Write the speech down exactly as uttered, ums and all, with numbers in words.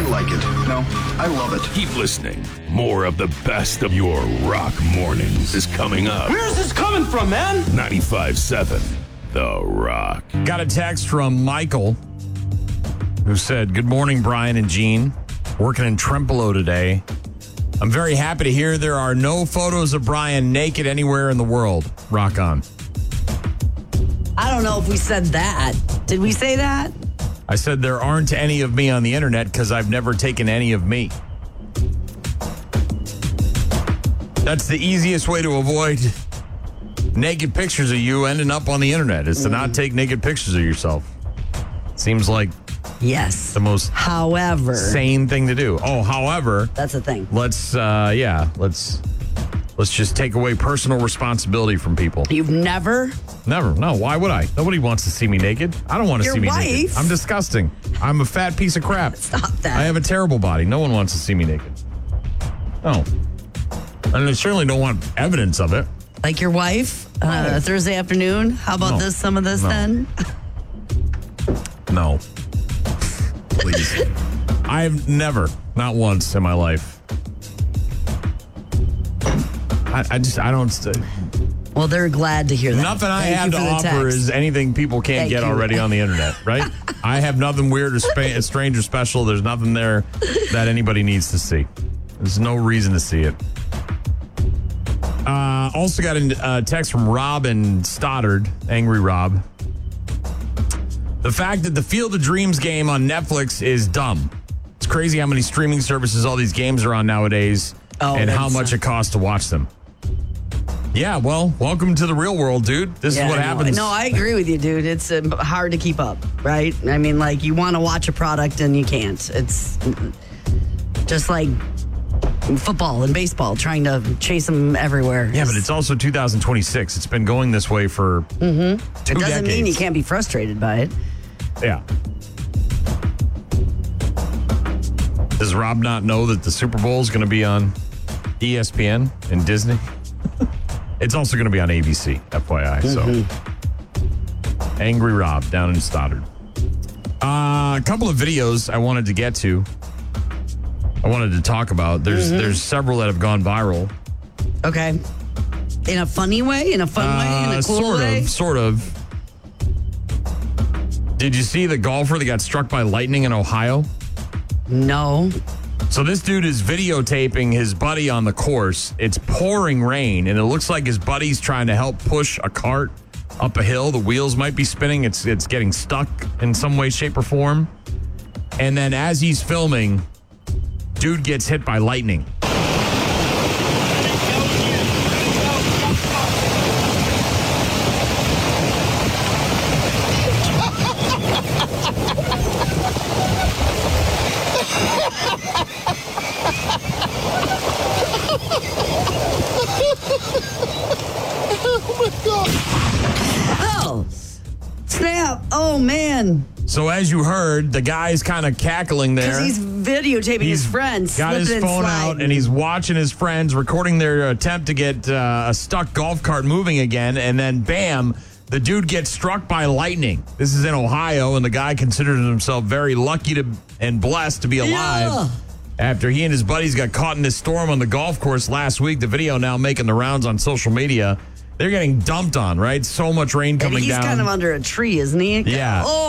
like it. No, I love it. Keep listening. More of the best of your rock mornings is coming up. Where's this coming from, man? ninety-five point seven The Rock. Got a text from Michael who said, "Good morning, Brian and Gene. Working in Trempolo today. I'm very happy to hear there are no photos of Brian naked anywhere in the world. Rock on." I don't know if we said that. Did we say that? I said there aren't any of me on the internet because I've never taken any of me. That's the easiest way to avoid naked pictures of you ending up on the internet is to mm. not take naked pictures of yourself. Seems like yes, the most however sane thing to do. Oh, however, that's the thing. Let's uh, yeah, let's let's just take away personal responsibility from people. You've never, never. No, why would I? Nobody wants to see me naked. I don't want to Your see me wife? naked. I'm disgusting. I'm a fat piece of crap. Stop that. I have a terrible body. No one wants to see me naked. No, and I certainly don't want evidence of it. Like your wife, uh, No. Thursday afternoon. How about No. this? Some of this No. then. No. Please. I've never, not once in my life. I, I just, I don't. St- Well, they're glad to hear that. nothing I Thank have you to for the offer text. is anything people can't Thank get you. already on the internet, right? I have nothing weird or spa- strange or special. There's nothing there that anybody needs to see. There's no reason to see it. Uh, also got a uh, text from Rob in Stoddard, Angry Rob. The fact that the Field of Dreams game on Netflix is dumb. It's crazy how many streaming services all these games are on nowadays Oh, and how that's, much uh, it costs to watch them. Yeah, well, welcome to the real world, dude. This Yeah, is what no, happens. No, I agree with you, dude. It's uh, hard to keep up, right? I mean, like, you want to watch a product and you can't. It's just like football and baseball, trying to chase them everywhere. Yeah, but it's also two thousand twenty-six. It's been going this way for mm-hmm. two It doesn't decades. mean you can't be frustrated by it. Yeah. Does Rob not know that the Super Bowl is going to be on E S P N and Disney? It's also going to be on A B C, F Y I. Mm-hmm. So, Angry Rob down in Stoddard. Uh, a couple of videos I wanted to get to. I wanted to talk about. There's Mm-hmm. there's several that have gone viral. Okay. In a funny way? In a fun way? In a Uh, cool sort way? of, sort of. Did you see the golfer that got struck by lightning in Ohio? No. So this dude is videotaping his buddy on the course. It's pouring rain, and it looks like his buddy's trying to help push a cart up a hill. The wheels might be spinning. It's it's getting stuck in some way, shape, or form. And then as he's filming, dude gets hit by lightning. Oh, snap. Oh, man. So as you heard, the guy's kind of cackling there. Because he's videotaping his friends. Got his slipping and phone out sliding. and he's watching his friends recording their attempt to get uh, a stuck golf cart moving again. And then, bam, the dude gets struck by lightning. This is in Ohio, and the guy considers himself very lucky to and blessed to be alive. Yeah. After he and his buddies got caught in this storm on the golf course last week, the video now making the rounds on social media. They're getting dumped on, right? So much rain And coming he's down. kind of under a tree, isn't he? Yeah. Oh.